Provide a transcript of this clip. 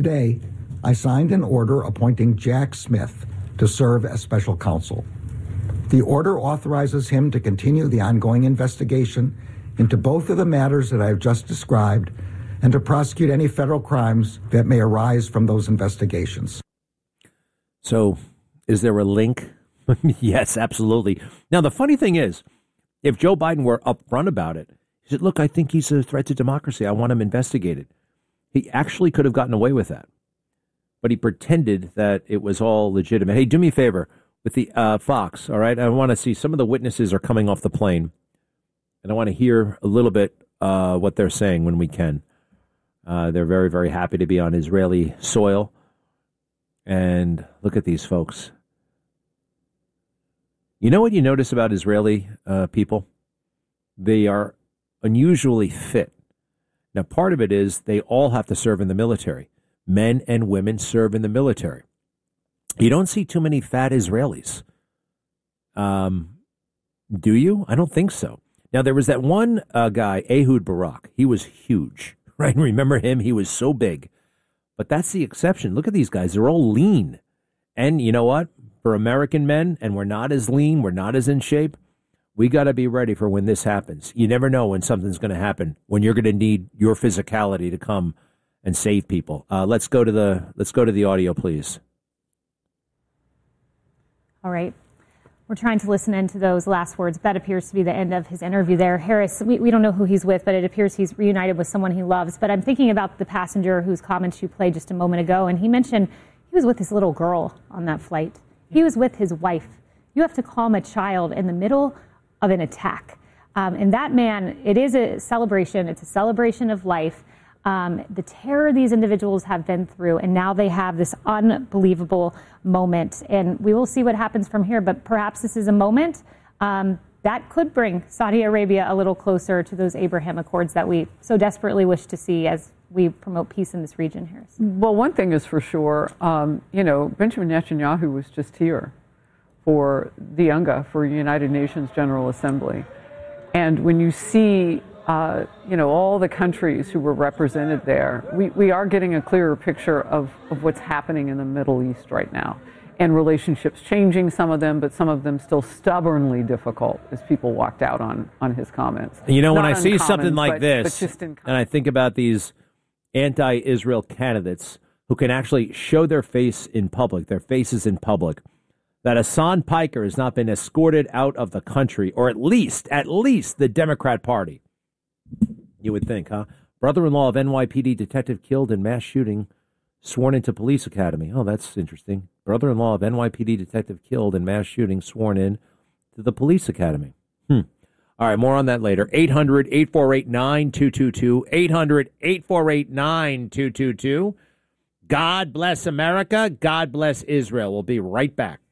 Today, I signed an order appointing Jack Smith to serve as special counsel. The order authorizes him to continue the ongoing investigation into both of the matters that I have just described and to prosecute any federal crimes that may arise from those investigations. So, is there a link? Yes, absolutely. Now, the funny thing is, if Joe Biden were upfront about it, he said, look, I think he's a threat to democracy. I want him investigated. He actually could have gotten away with that. But he pretended that it was all legitimate. Hey, do me a favor with the Fox, all right? I want to see some of the witnesses are coming off the plane, and I want to hear a little bit what they're saying when we can. They're very, very happy to be on Israeli soil. And look at these folks. You know what you notice about Israeli people? They are unusually fit. Now, part of it is they all have to serve in the military. Men and women serve in the military. You don't see too many fat Israelis. Do you? I don't think so. Now, there was that one guy, Ehud Barak. He was huge, right? Remember him? He was so big. But that's the exception. Look at these guys. They're all lean. And you know what? For American men, and we're not as lean, we're not as in shape, we got to be ready for when this happens. You never know when something's going to happen, when you're going to need your physicality to come and save people. Let's go to the audio, please. All right. We're trying to listen into those last words. That appears to be the end of his interview there. Harris, we don't know who he's with, but it appears he's reunited with someone he loves. But I'm thinking about the passenger whose comments you played just a moment ago, and he mentioned he was with his little girl on that flight. He was with his wife. You have to calm a child in the middle of an attack. And that man, it is a celebration. It's a celebration of life. The terror these individuals have been through, and now they have this unbelievable moment. And we will see what happens from here, but perhaps this is a moment that could bring Saudi Arabia a little closer to those Abraham Accords that we so desperately wish to see as we promote peace in this region, Harris. Well, one thing is for sure, Benjamin Netanyahu was just here for the UNGA, for United Nations General Assembly. And when you see all the countries who were represented there, we are getting a clearer picture of what's happening in the Middle East right now. And relationships changing, some of them, but some of them still stubbornly difficult, as people walked out on his comments. You know, Not when I see uncommon, something like this, and I think about these anti-Israel candidates who can actually show their face in public, their faces in public, that Hassan Piker has not been escorted out of the country, or at least the Democrat Party. You would think, huh? Brother-in-law of NYPD detective killed in mass shooting, sworn into police academy. Oh, that's interesting. Brother-in-law of NYPD detective killed in mass shooting, sworn in to the police academy. All right, more on that later. 800-848-9222. 800-848-9222. God bless America. God bless Israel. We'll be right back.